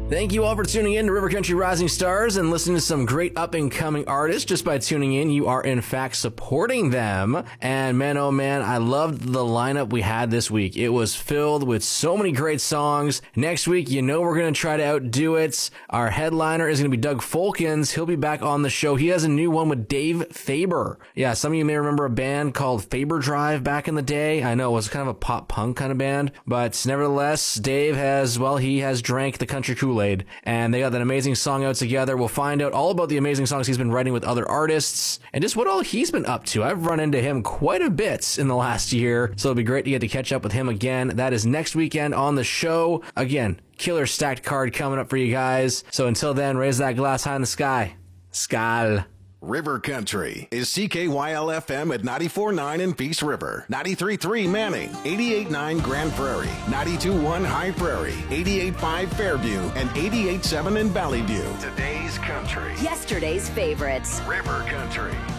Thank you all for tuning in to River Country Rising Stars and listening to some great up-and-coming artists. Just by tuning in, you are in fact supporting them. And man, oh man, I loved the lineup we had this week. It was filled with so many great songs. Next week, you know we're going to try to outdo it. Our headliner is going to be Doug Folkens. He'll be back on the show. He has a new one with Dave Faber. Yeah, some of you may remember a band called Faber Drive back in the day. I know it was kind of a pop-punk kind of band. But nevertheless, Dave has drank the country Kool-Aid. And they got that amazing song out together. We'll find out all about the amazing songs he's been writing with other artists and just what all he's been up to. I've run into him quite a bit in the last year, so it'll be great to get to catch up with him again. That is next weekend on the show. Again, killer stacked card coming up for you guys. So until then, raise that glass high in the sky. Skal. River Country is CKYL-FM at 94.9 in Peace River, 93.3 Manning, 88.9 Grand Prairie, 92.1 High Prairie, 88.5 Fairview, and 88.7 in Valley View. Today's country. Yesterday's favorites. River Country.